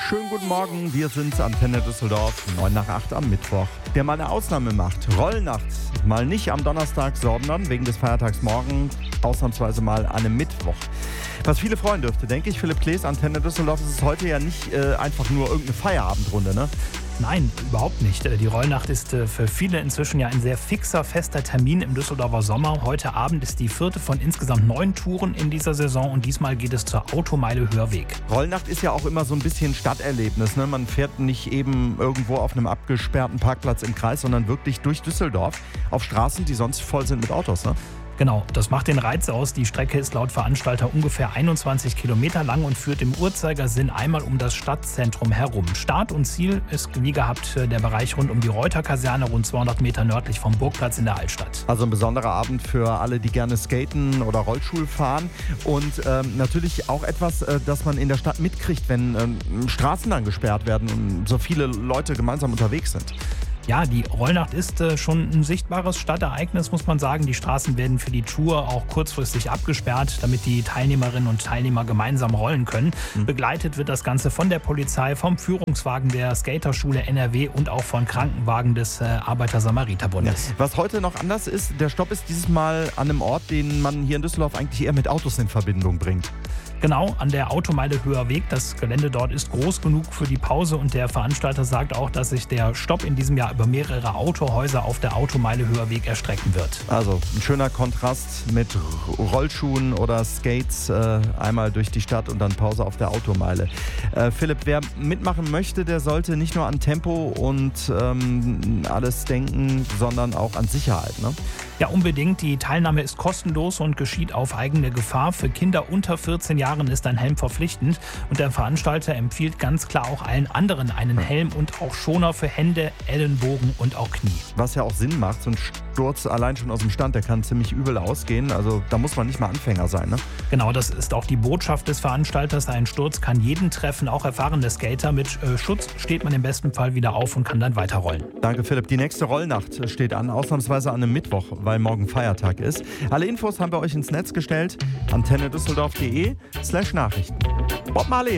Schönen guten Morgen, wir sind Antenne Düsseldorf, 7:09 am Mittwoch. Der mal eine Ausnahme macht, Rollnacht, mal nicht am Donnerstag, sondern wegen des Feiertags morgen, ausnahmsweise mal an einem Mittwoch. Was viele freuen dürfte, denke ich, Philipp Klees, Antenne Düsseldorf, ist es heute ja nicht einfach nur irgendeine Feierabendrunde, ne? Nein, überhaupt nicht. Die Rollnacht ist für viele inzwischen ja ein sehr fixer, fester Termin im Düsseldorfer Sommer. Heute Abend ist die 4. von insgesamt 9 Touren in dieser Saison und diesmal geht es zur Automeile Hörweg. Rollnacht ist ja auch immer so ein bisschen Stadterlebnis, ne? Man fährt nicht eben irgendwo auf einem abgesperrten Parkplatz im Kreis, sondern wirklich durch Düsseldorf auf Straßen, die sonst voll sind mit Autos, ne? Genau, das macht den Reiz aus. Die Strecke ist laut Veranstalter ungefähr 21 Kilometer lang und führt im Uhrzeigersinn einmal um das Stadtzentrum herum. Start und Ziel ist wie gehabt der Bereich rund um die Reuter-Kaserne, rund 200 Meter nördlich vom Burgplatz in der Altstadt. Also ein besonderer Abend für alle, die gerne skaten oder Rollschuh fahren und natürlich auch etwas, das man in der Stadt mitkriegt, wenn Straßen dann gesperrt werden und so viele Leute gemeinsam unterwegs sind. Ja, die Rollnacht ist schon ein sichtbares Stadtereignis, muss man sagen. Die Straßen werden für die Tour auch kurzfristig abgesperrt, damit die Teilnehmerinnen und Teilnehmer gemeinsam rollen können. Begleitet wird das Ganze von der Polizei, vom Führungswagen der Skaterschule NRW und auch von Krankenwagen des Arbeiter-Samariter-Bundes. Ja. Was heute noch anders ist, der Stopp ist dieses Mal an einem Ort, den man hier in Düsseldorf eigentlich eher mit Autos in Verbindung bringt. Genau, an der Automeile Hörweg. Das Gelände dort ist groß genug für die Pause und der Veranstalter sagt auch, dass sich der Stopp in diesem Jahr über mehrere Autohäuser auf der Automeile Hörweg erstrecken wird. Also ein schöner Kontrast mit Rollschuhen oder Skates einmal durch die Stadt und dann Pause auf der Automeile. Philipp, wer mitmachen möchte, der sollte nicht nur an Tempo und alles denken, sondern auch an Sicherheit, ne? Ja, unbedingt. Die Teilnahme ist kostenlos und geschieht auf eigene Gefahr. Für Kinder unter 14 Jahren ist ein Helm verpflichtend. Und der Veranstalter empfiehlt ganz klar auch allen anderen einen Helm und auch Schoner für Hände, Ellenbogen und auch Knie. Was ja auch Sinn macht, so ein Sturz allein schon aus dem Stand, der kann ziemlich übel ausgehen. Also da muss man nicht mal Anfänger sein, ne? Genau, das ist auch die Botschaft des Veranstalters. Ein Sturz kann jeden treffen, auch erfahrene Skater. Mit Schutz steht man im besten Fall wieder auf und kann dann weiterrollen. Danke, Philipp. Die nächste Rollnacht steht an, ausnahmsweise an einem Mittwoch, weil morgen Feiertag ist. Alle Infos haben wir euch ins Netz gestellt. antennedüsseldorf.de/Nachrichten. Bob Marley.